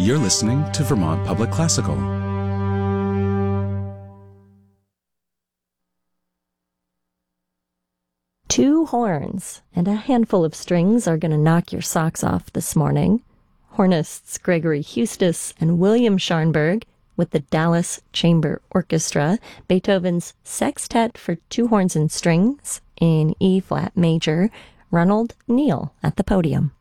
You're listening to Vermont Public Classical. Two horns and a handful of strings are going to knock your socks off this morning. Hornists Gregory Hustis and William Scharnberg with the Dallas Chamber Orchestra, Beethoven's Sextet for Two Horns and Strings in E-flat major, Ronald Neal at the podium.